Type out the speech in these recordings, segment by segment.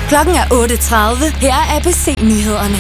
Klokken er 8:30. Her er ABC-nyhederne.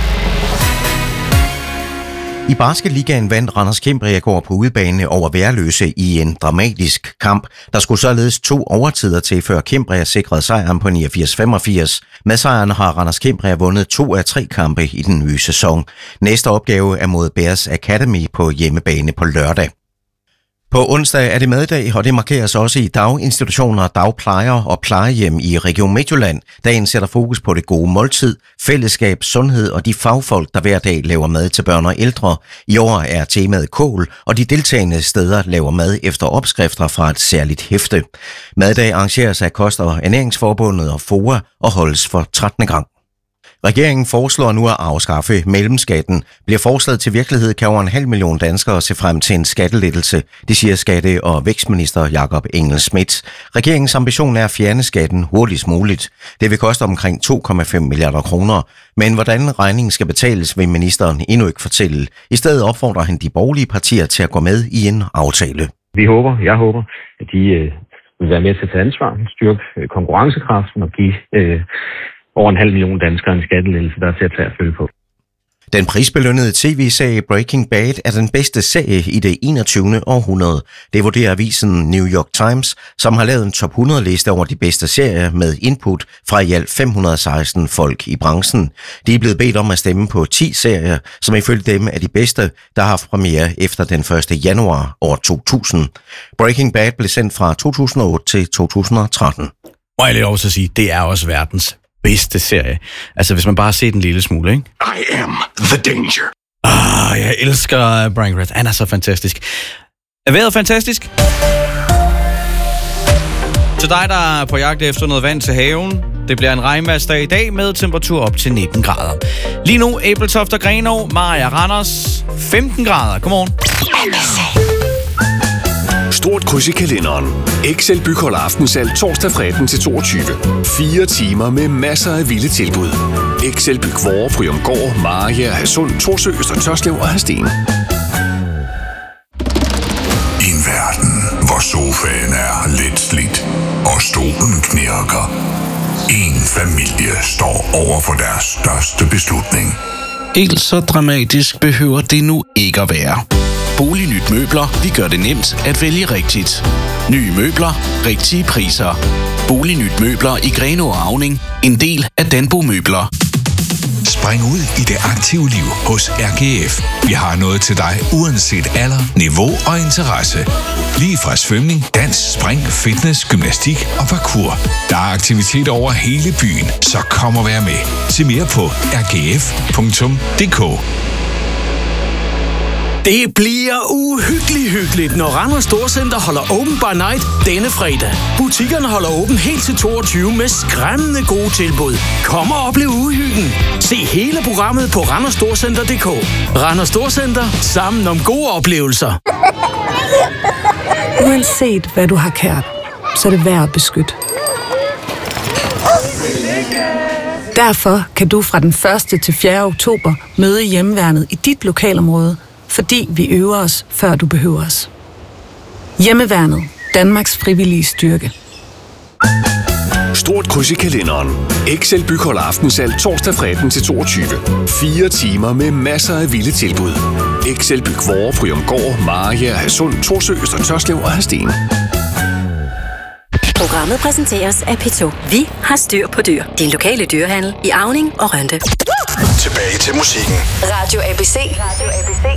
I Basketligaen vandt Randers Cimbrier går på udebane over Værløse i en dramatisk kamp. Der skulle således 2 overtider til, før Cimbrier sikrede sejren på 89-85. Med sejren har Randers Cimbrier vundet 2 af 3 kampe i den nye sæson. Næste opgave er mod Bears Academy på hjemmebane på lørdag. På onsdag er det maddag, og det markeres også i daginstitutioner, dagplejer og plejehjem i Region Midtjylland. Dagen sætter fokus på det gode måltid, fællesskab, sundhed og de fagfolk, der hver dag laver mad til børn og ældre. I år er temaet kål, og de deltagende steder laver mad efter opskrifter fra et særligt hæfte. Maddag arrangeres af Kost- og Ernæringsforbundet og FOA og holdes for 13. gang. Regeringen foreslår nu at afskaffe mellemskatten. Bliver forslaget til virkelighed, kan over 500.000 danskere se frem til en skattelettelse. Det siger skatte- og vækstminister Jakob Engel-Schmidt. Regeringens ambition er at fjerne skatten hurtigst muligt. Det vil koste omkring 2,5 milliarder kroner. Men hvordan regningen skal betales, vil ministeren endnu ikke fortælle. I stedet opfordrer han de borgerlige partier til at gå med i en aftale. Jeg håber, at de vil være med til at tage ansvar, styrke konkurrencekraften og give over 500.000 danskere en skattelettelse, der er til at tage at følge på. Den prisbelønnede tv-serie Breaking Bad er den bedste serie i det 21. århundrede. Det vurderer avisen New York Times, som har lavet en top 100-liste over de bedste serier med input fra i alt 516 folk i branchen. De er blevet bedt om at stemme på 10 serier, som ifølge dem er de bedste, der har haft premiere efter den 1. januar år 2000. Breaking Bad blev sendt fra 2008 til 2013. Må jeg lige også sige, det er også verdens bedste serie. Altså, hvis man bare har set en lille smule, ikke? I am the danger. Jeg elsker Bryan Cranston. Han er så fantastisk. Er vejret fantastisk? Til dig, der er på jagt efter noget vand til haven. Det bliver en regnvejrsdag i dag med temperatur op til 19 grader. Lige nu, Ebeltoft og Grenaa, Mariager, Randers, 15 grader. Godmorgen. Stort kryds i kalenderen. Excel Byg holder aftensalg torsdag fra 18 til 22. 4 timer med masser af vilde tilbud. Excel Byg Vore, Ryomgård, Mariager, Hadsund, Thorsø, Øster Tørslev og Hadsten. I en verden, hvor sofaen er lidt slidt og stolen knirker. En familie står over for deres største beslutning. Helt så dramatisk behøver det nu ikke at være. Bolignyt Møbler, vi gør det nemt at vælge rigtigt. Nye møbler, rigtige priser. Bolignyt Møbler i Grenaa og Auning, en del af Danbo Møbler. Spring ud i det aktive liv hos RGF. Vi har noget til dig uanset alder, niveau og interesse. Lige fra svømning, dans, spring, fitness, gymnastik og parkour. Der er aktiviteter over hele byen, så kom og vær med. Se mere på rgf.dk. Det bliver uhyggeligt hyggeligt, når Randers Storcenter holder Open by Night denne fredag. Butikkerne holder åben helt til 22 med skræmmende gode tilbud. Kom og oplev uhyggen. Se hele programmet på randersstorcenter.dk. Randers Storcenter, sammen om gode oplevelser. Uanset hvad du har kært, så er det værd at beskytte. Derfor kan du fra den 1. til 4. oktober møde Hjemmeværnet i dit lokalområde, fordi vi øver os, før du behøver os. Hjemmeværnet. Danmarks frivillige styrke. Stort kryds i kalenderen. Excel Byg holder aftensalg torsdag fra 18 til 22. 4 timer med masser af vilde tilbud. Excel Byg Vore, Ryomgård, Mariager, Hadsund, Thorsø, Øster Tørslev og Hadsten. Programmet præsenteres af P2. Vi har styr på dyr. Din lokale dyrehandel i Auning og Rønde. Tilbage til musikken. Radio ABC.